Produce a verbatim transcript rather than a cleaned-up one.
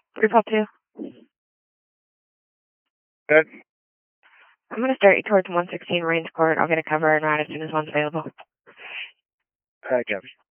three twelve two. Good. I'm going to start you towards one sixteen Rains Court. I'll get a cover and ride as soon as one's available. Hi, Kevin.